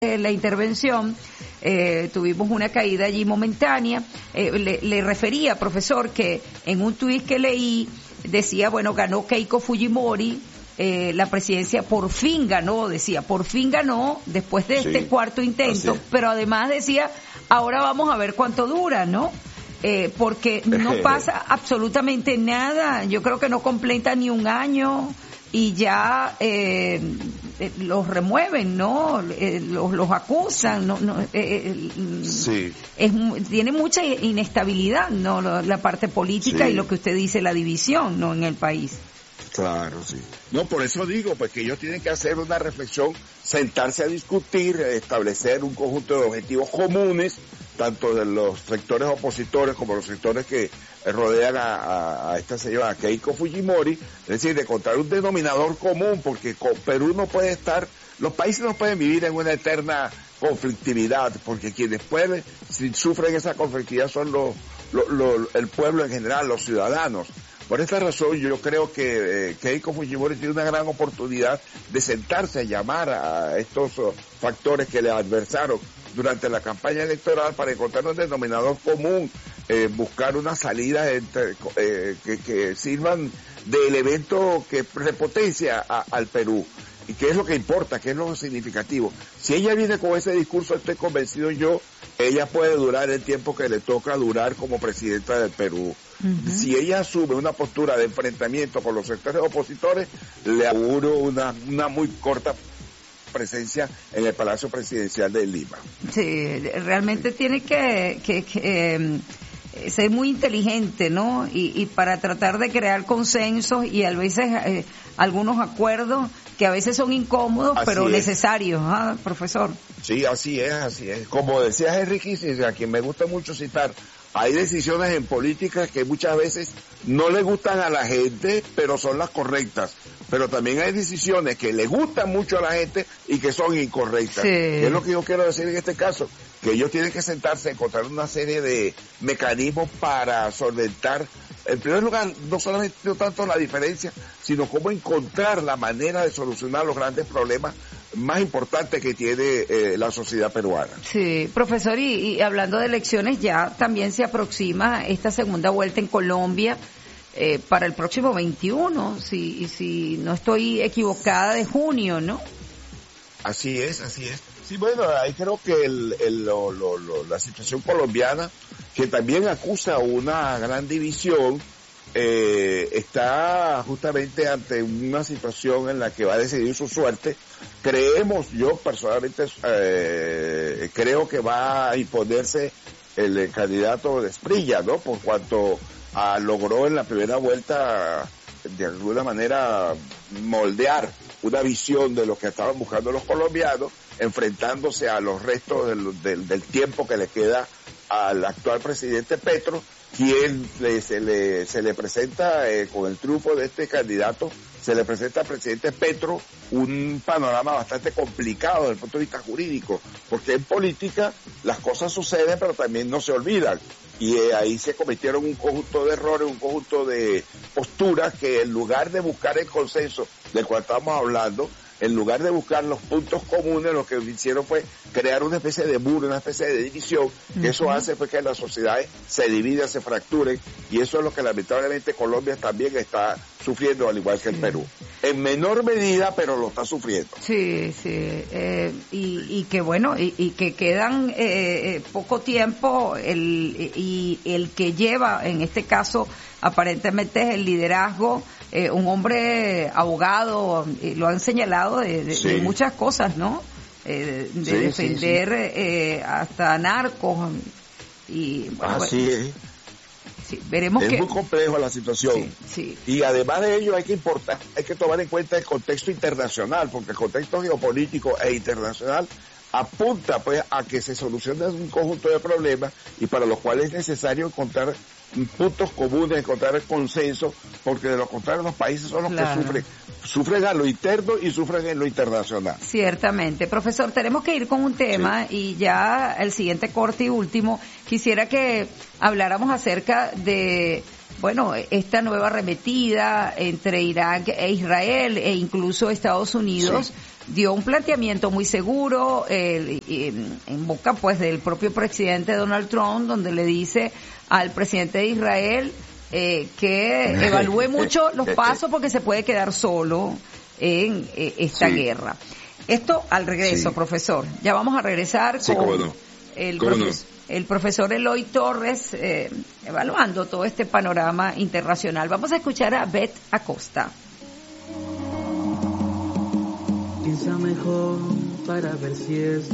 la intervención, tuvimos una caída allí momentánea. Le refería, profesor, que en un tuit que leí decía, bueno, ganó Keiko Fujimori, la presidencia por fin ganó, decía, por fin ganó después de este cuarto intento, pero además decía, ahora vamos a ver cuánto dura, ¿no? Porque no pasa absolutamente nada, yo creo que no completa ni un año y ya los remueven, ¿no? Los acusan, sí. Tiene mucha inestabilidad, ¿no? La parte política y lo que usted dice, la división, ¿no? En el país. Claro, sí. No, por eso digo, pues que ellos tienen que hacer una reflexión, sentarse a discutir, establecer un conjunto de objetivos comunes, tanto de los sectores opositores como los sectores que rodean a esta señora, a Keiko Fujimori, es decir, de encontrar un denominador común, porque con Perú no puede estar, los países no pueden vivir en una eterna conflictividad, porque quienes sufren esa conflictividad son el pueblo en general, los ciudadanos. Por esta razón yo creo que Keiko Fujimori tiene una gran oportunidad de sentarse a llamar a estos factores que le adversaron durante la campaña electoral para encontrar un denominador común, buscar una salida que sirvan de elemento que repotencia al Perú. ¿Y qué es lo que importa? ¿Qué es lo significativo? Si ella viene con ese discurso, estoy convencido ella puede durar el tiempo que le toca durar como presidenta del Perú. Uh-huh. Si ella asume una postura de enfrentamiento con los sectores opositores, le auguro una muy corta presencia en el Palacio Presidencial de Lima. Sí, realmente tiene que ser muy inteligente, ¿no? Y para tratar de crear consensos y a veces algunos acuerdos que a veces son incómodos, pero necesarios, ¿ah, profesor? Sí, así es. Como decía Henry Kissinger, a quien me gusta mucho citar, hay decisiones en política que muchas veces no le gustan a la gente, pero son las correctas. Pero también hay decisiones que le gustan mucho a la gente y que son incorrectas. Sí. ¿Qué es lo que yo quiero decir en este caso? Que ellos tienen que sentarse a encontrar una serie de mecanismos para solventar, en primer lugar, no tanto la diferencia, sino cómo encontrar la manera de solucionar los grandes problemas más importantes que tiene la sociedad peruana. Sí, profesor, y hablando de elecciones, ya también se aproxima esta segunda vuelta en Colombia para el próximo 21, si no estoy equivocada, de junio, ¿no? Así es. Sí, bueno, ahí creo que la situación colombiana, que también acusa una gran división, está justamente ante una situación en la que va a decidir su suerte. Yo personalmente creo que va a imponerse el candidato de Asprilla, ¿no? Por cuanto logró en la primera vuelta de alguna manera moldear una visión de lo que estaban buscando los colombianos, enfrentándose a los restos del tiempo que le queda al actual presidente Petro, quien se le presenta con el triunfo de este candidato, se le presenta al presidente Petro un panorama bastante complicado desde el punto de vista jurídico, porque en política las cosas suceden pero también no se olvidan, y ahí se cometieron un conjunto de errores, un conjunto de posturas que en lugar de buscar el consenso del cual estamos hablando, en lugar de buscar los puntos comunes, lo que hicieron fue crear una especie de muro, una especie de división, que eso hace pues que las sociedades se dividan, se fracturen, y eso es lo que lamentablemente Colombia también está sufriendo, al igual que el Perú. En menor medida, pero lo está sufriendo. Sí. Y que bueno, y que quedan poco tiempo, el que lleva, en este caso, aparentemente es el liderazgo, un hombre abogado, lo han señalado de muchas cosas, ¿no? De defender hasta narcos y bueno, así es. Sí, veremos es muy complejo la situación. Sí. Y además de ello hay que tomar en cuenta el contexto internacional, porque el contexto geopolítico e internacional apunta pues a que se solucionen un conjunto de problemas y para los cuales es necesario encontrar puntos comunes, encontrar el consenso, porque de lo contrario los países son los que sufren a lo interno y sufren en lo internacional. Ciertamente. Profesor, tenemos que ir con un tema y ya el siguiente corte y último, quisiera que habláramos acerca de, bueno, esta nueva arremetida entre Irak e Israel e incluso Estados Unidos dio un planteamiento muy seguro en boca pues del propio presidente Donald Trump, donde le dice al presidente de Israel que evalúe mucho los pasos porque se puede quedar solo en esta guerra. Esto al regreso, profesor. Ya vamos a regresar con el profesor Eloy Torres evaluando todo este panorama internacional. Vamos a escuchar a Beth Acosta. Piensa mejor para ver si es